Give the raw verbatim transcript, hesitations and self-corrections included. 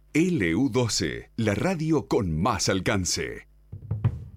L U doce, la radio con más alcance.